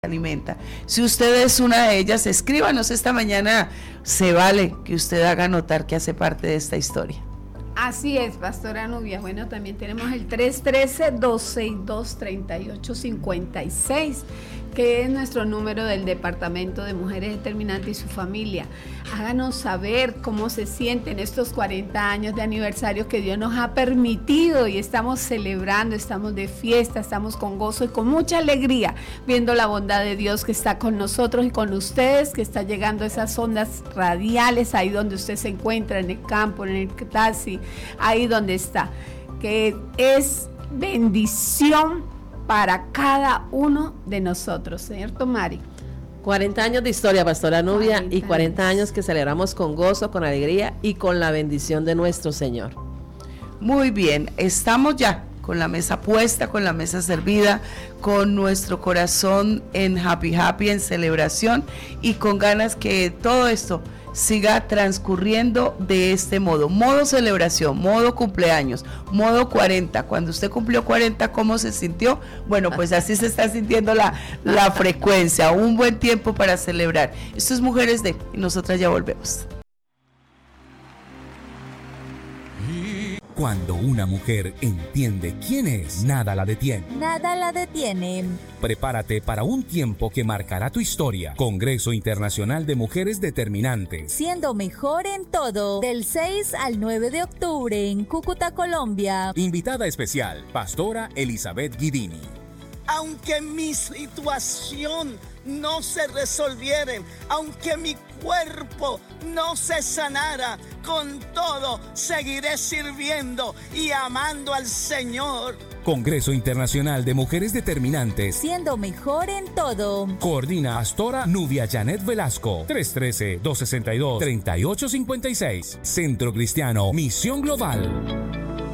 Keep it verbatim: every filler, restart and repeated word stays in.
alimenta. Si usted es una de ellas, escríbanos esta mañana. Se vale que usted haga notar que hace parte de esta historia. Así es, Pastora Nubia. Bueno, también tenemos el tres uno tres, dos seis dos, tres ocho cinco seis, que es nuestro número del Departamento de Mujeres Determinantes y su familia. Háganos saber cómo se sienten estos cuarenta años de aniversario que Dios nos ha permitido, y estamos celebrando, estamos de fiesta, estamos con gozo y con mucha alegría, viendo la bondad de Dios que está con nosotros y con ustedes, que está llegando a esas ondas radiales, ahí donde usted se encuentra, en el campo, en el taxi, ahí donde está, que es bendición para cada uno de nosotros, ¿cierto, Mari? cuarenta años de historia, Pastora Nubia, y cuarenta años que celebramos con gozo, con alegría y con la bendición de nuestro Señor. Muy bien, estamos ya con la mesa puesta, con la mesa servida, con nuestro corazón en happy happy, en celebración, y con ganas que todo esto siga transcurriendo de este modo, modo celebración, modo cumpleaños, modo cuarenta. Cuando usted cumplió cuarenta, ¿cómo se sintió? Bueno, pues así se está sintiendo la, la frecuencia, un buen tiempo para celebrar. Esto es Mujeres de, y nosotras ya volvemos. Cuando una mujer entiende quién es, nada la detiene. Nada la detiene. Prepárate para un tiempo que marcará tu historia. Congreso Internacional de Mujeres Determinantes. Siendo mejor en todo. Del seis al nueve de octubre en Cúcuta, Colombia. Invitada especial, Pastora Elizabeth Guidini. Aunque mi situación no se resolviera, aunque mi cuerpo no se sanara, con todo seguiré sirviendo y amando al Señor. Congreso Internacional de Mujeres Determinantes. Siendo mejor en todo. Coordina Pastora Nubia Janet Velasco. tres uno tres, dos seis dos, tres ocho cinco seis. Centro Cristiano Misión Global.